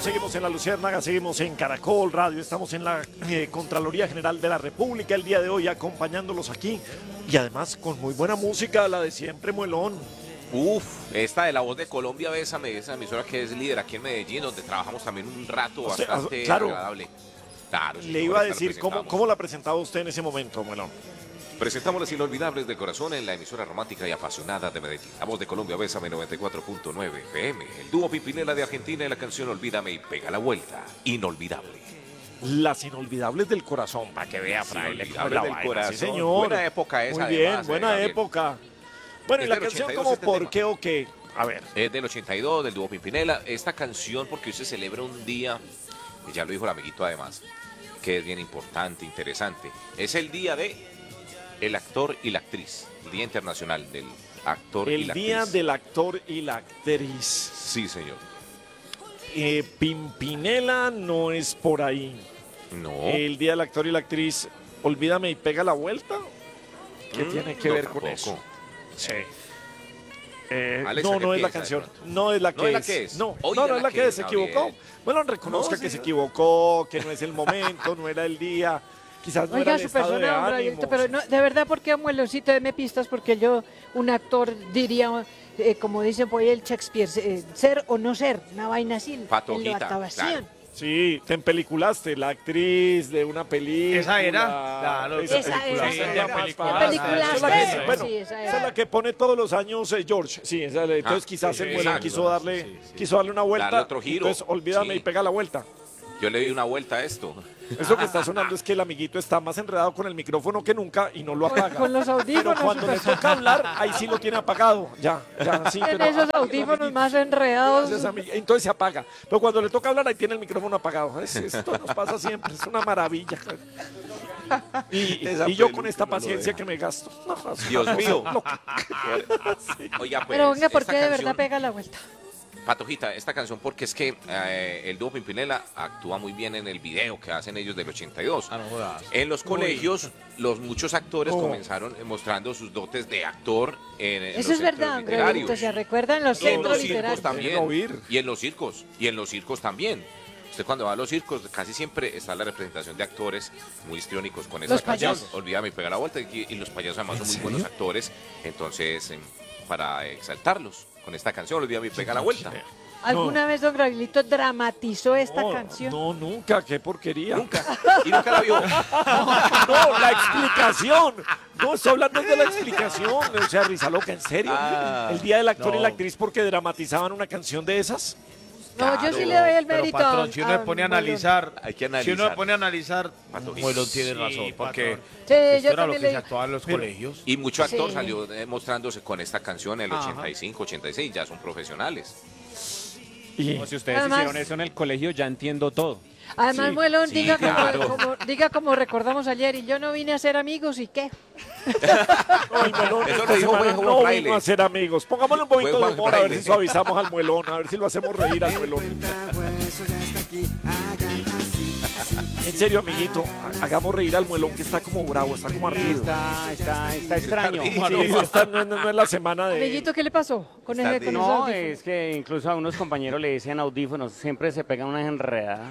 seguimos en La Luciérnaga, seguimos en Caracol Radio, estamos en la Contraloría General de la República el día de hoy acompañándolos aquí y además con muy buena música, la de siempre, Muelón. Esta de La Voz de Colombia, Bésame, esa emisora que es líder aquí en Medellín, donde trabajamos también un rato bastante agradable. Claro, Le iba a decir, ¿cómo la presentaba usted en ese momento, Muelón? Presentamos las inolvidables de corazón en la emisora romántica y apasionada de Medellín. La Voz de Colombia, Bésame 94.9 FM. El dúo Pimpinela de Argentina y la canción Olvídame y Pega la Vuelta. Inolvidable. Las inolvidables del corazón, para que vea, fraile. Inolvidables del corazón. Sí, señor. Buena época esa. Muy bien, además, buena época. Bueno, y la canción como ¿por qué o qué? A ver. Es del 82, del dúo Pimpinela. Esta canción, porque hoy se celebra un día, y ya lo dijo el amiguito además, que es bien importante, interesante. Es el día de el actor y la actriz. El Día Internacional del Actor y la Actriz. El Día del Actor y la Actriz. Sí, señor. Pimpinela no es por ahí. No. El Día del Actor y la Actriz, Olvídame y Pega la Vuelta. ¿Qué tiene que ver con eso? Sí. No es la canción. No es la que es. No es la que es. Se equivocó. Bueno, reconozca que se equivocó, que no es el momento, no era el día. Quizás no era el estado de ánimo. Pero no, de verdad, ¿por qué, Mueloncito? Deme pistas, porque yo, un actor, diría, como dicen por ahí el Shakespeare, ser o no ser, una vaina así, Patojita, en la actuación. claro. Sí, te empeliculaste, la actriz de una película. ¿Esa era? Claro, esa era. Esa es la que pone todos los años George. Sí, entonces quizás el Muelón quiso darle una vuelta. Darle otro giro. Entonces, Olvídame y Pega la Vuelta. Yo le di una vuelta a esto. Eso que está sonando es que el amiguito está más enredado con el micrófono que nunca y no lo apaga. Con los audífonos. Pero cuando le toca hablar, ahí sí lo tiene apagado. Ya, sí. Tiene esos audífonos más enredados. Entonces se apaga. Pero cuando le toca hablar, ahí tiene el micrófono apagado. Esto nos pasa siempre, es una maravilla. Y yo con esta paciencia que me gasto. Dios mío. Oiga, pues, pero venga, ¿por qué de verdad Pega la Vuelta? Patojita, esta canción porque es que el dúo Pimpinela actúa muy bien en el video que hacen ellos del 82. En los colegios, muchos actores comenzaron mostrando sus dotes de actor en eso los es verdad, literarios. ¿se recuerdan los centros literarios? También, y en los circos también. Usted cuando va a los circos casi siempre está la representación de actores muy histriónicos con esa canción. Olvídame y Pega la Vuelta. Y los payasos además son muy buenos actores. Entonces, para exaltarlos con esta canción, Olvídame y Pega la Vuelta. ¿Alguna vez don Gabrielito dramatizó esta canción? No, nunca, qué porquería. Nunca. Y nunca la vio. No, la explicación. No, estoy hablando de la explicación. O sea, risa loca, ¿en serio? El Día del Actor y la Actriz porque dramatizaban una canción de esas. No, yo sí le doy el mérito. Pero, patrón, si uno se pone a analizar, hay que analizar. Si uno se pone a analizar, Muelón tiene razón, porque yo era lo que le se actuaba en los colegios. Y mucho actor salió mostrándose con esta canción en el 85, 86, ya son profesionales. Y si ustedes hicieron eso en el colegio, ya entiendo todo. Además, Muelón, diga como recordamos ayer, y yo no vine a ser amigos, ¿y qué? Eso lo dijo no vino a ser amigos. Pongámosle un poquito de humor a ver si suavizamos al Muelón, a ver si lo hacemos reír al Muelón. En serio, amiguito, hagamos reír al Muelón que está como bravo, está como ardido. Está extraño. Sí, no es la semana de... Amiguito, ¿qué le pasó con ese No, es que incluso a unos compañeros le decían audífonos, siempre se pegan unas enredadas.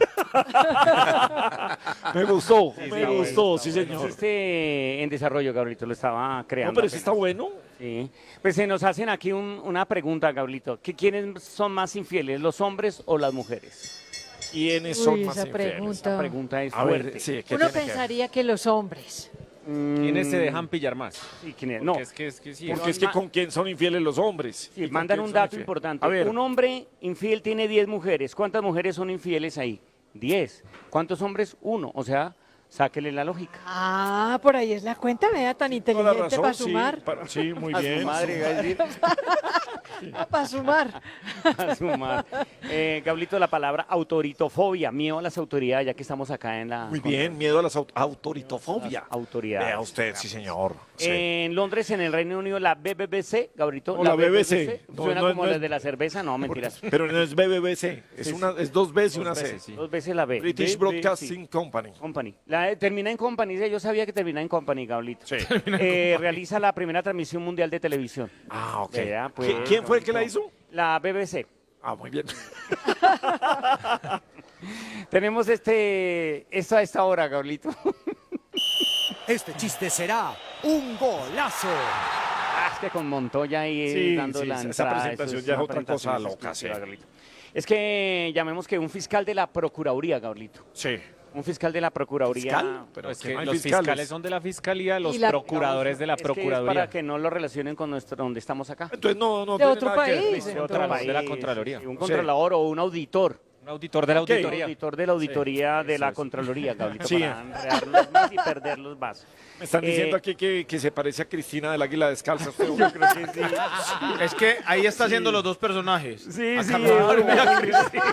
Me gustó, sí, señor. En desarrollo, Gabrielito, lo estaba creando. No, pero sí está bueno. Sí. Pues se nos hacen aquí una pregunta, Gabrielito. ¿Quiénes son más infieles, los hombres o las mujeres? ¿Quiénes son más infieles? Esa pregunta es fuerte. Uno pensaría que los hombres. ¿Quiénes se dejan pillar más? Sí, no. Porque es que ¿con quién son infieles los hombres? Sí, mandan un dato importante. Un hombre infiel tiene 10 mujeres. ¿Cuántas mujeres son infieles ahí? 10. ¿Cuántos hombres? 1. O sea, sáquele la lógica. Ah, por ahí es la cuenta, vea, tan inteligente para sumar. Sí, muy bien. Su madre, iba a decir. Para sumar. Para sumar. Gablito, la palabra autoritofobia, miedo a las autoridades, ya que estamos acá en la... Muy bien, miedo a las autoritofobia. Autoridades. Vea usted, sí, señor. Sí. En Londres, en el Reino Unido, la BBC, Gabrito. No, la BBC. Suena como las de la cerveza, no, mentiras. Pero no es BBC, es dos Bs y una C. Dos veces la B. British Broadcasting Company. Termina en Company, yo sabía que termina en Company, Gablito. Sí. Realiza la primera transmisión mundial de televisión. Ah, ok. Pues, ¿Quién fue el que la hizo? La BBC. Ah, muy bien. Tenemos esto a esta hora, Gablito. Este chiste será un golazo. Es que con Montoya ahí Sí, dando sí, la esa entrada. presentación eso ya es una otra cosa presentación loca, exclusiva, sí. Gablito. Es que llamemos que un fiscal de la Procuraduría, Gablito. Sí. Un fiscal de la Procuraduría. ¿Fiscal? Pero Es que que no hay los fiscales. fiscales son de la fiscalía, los Y la- procuradores de la Es que es procuraduría. para que no lo relacionen con donde estamos acá. Entonces no De tiene otro nada que ver. país. De otra de la Contraloría. Un controlador o un auditor. Un auditor de la Ok. Un auditoría. auditor de la auditoría de la es. Contraloría, Gablito, Sí. para enredarnos más y perderlos más. Me están diciendo Eh, aquí que se parece a Cristina del Águila Descalza. Yo creo que sí. Es que ahí está haciendo los dos personajes. Sí, A sí, Carnaval y a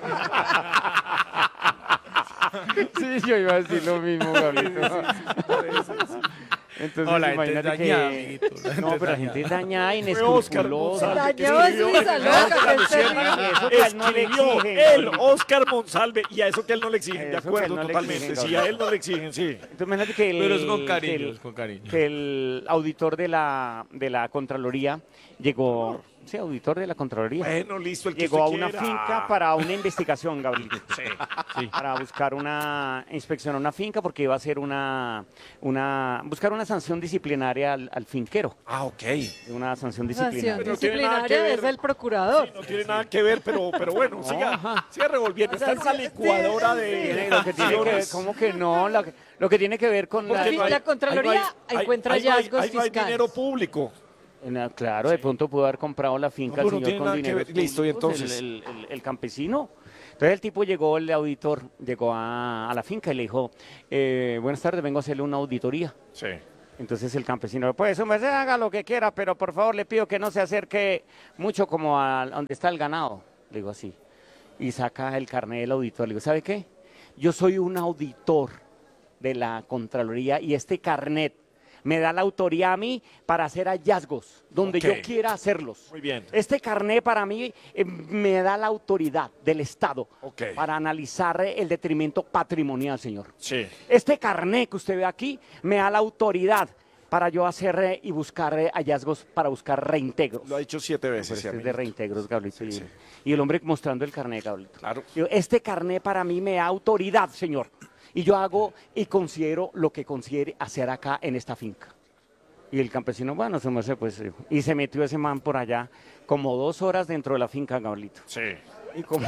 Sí, yo iba a decir lo mismo, Gablito. Entonces, No, la gente es imagínate dañada, que... amiguito, la gente No, es pero la gente es dañada, Oscar inescrupulosa. González. Dañó es risa loca, que es terrible. Eso que a él no le Escribió exigen. él, Oscar Monsalve, y a eso que a él no le exigen, de Eso que acuerdo, a él no le totalmente. exigen, Sí, a él no le exigen, sí. Entonces, imagínate que el, Pero es con cariño, que el- es con cariño. que el auditor de la Contraloría llegó... Sí, auditor de la Contraloría. Bueno, listo, el que Llegó a usted una quiera. finca para una investigación, Gabriel. Sí. Para buscar inspeccionar una finca porque iba a hacer buscar una sanción disciplinaria al finquero. Ah, ok. Una sanción Sanción disciplinaria. no tiene nada que disciplinaria ver. es el procurador. No tiene nada que ver, pero bueno, siga revolviendo. O sea, Está en una sí, licuadora sí, de... Lo que tiene que ver, ¿cómo que no? Lo que tiene que ver con la... Porque la Contraloría encuentra hallazgos ahí no hay fiscales. dinero público. Claro, de pronto pudo haber comprado la finca No, el no señor tiene con nada que dinero. ver. Listo, y entonces. El campesino. Entonces el tipo llegó, el auditor, llegó a la finca y le dijo, buenas tardes, vengo a hacerle una auditoría. Sí. Entonces el campesino, pues su merced haga lo que quiera, pero por favor le pido que no se acerque mucho como a donde está el ganado. Le digo así. Y saca el carnet del auditor. Le digo, ¿sabe qué? Yo soy un auditor de la Contraloría y este carnet me da la autoría a mí para hacer hallazgos donde Ok. yo quiera hacerlos. Muy bien. Este carnet para mí me da la autoridad del Estado Ok. para analizar el detrimento patrimonial, señor. Sí. Este carnet que usted ve aquí me da la autoridad para yo hacer y buscar hallazgos, para buscar reintegros. Lo ha dicho 7 veces. Pero sí, este es amigo. de reintegros, Gablito. Y el hombre mostrando el carnet, Gablito. Claro. Digo, este carnet para mí me da autoridad, señor. Y yo hago y considero lo que considere hacer acá en esta finca. Y el campesino, bueno, se me pues, y se metió ese man por allá como 2 horas dentro de la finca, Gablito. Sí. Y como,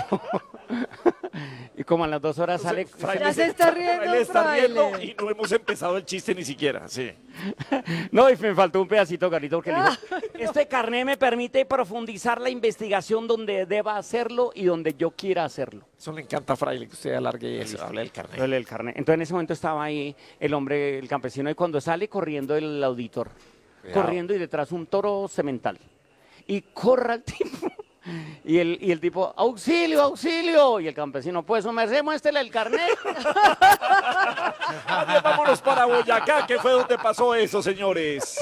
y como a las 2 horas sale... Ya se está riendo, Fraile está riendo Fraile. y no hemos empezado el chiste ni siquiera. Sí. No, y me faltó un pedacito, Gablito, porque le dijo, este carnet me permite profundizar la investigación donde deba hacerlo y donde yo quiera hacerlo. Eso le encanta a Fraile, que usted alargue eso, hable del carnet. El carnet. Entonces en ese momento estaba ahí el hombre, el campesino, y cuando sale corriendo el auditor, corriendo y detrás un toro semental. Y corra el tipo. Y el tipo, auxilio, auxilio. Y el campesino, pues, su merced, muéstrele el carnet. Vámonos para Boyacá, que fue donde pasó eso, señores.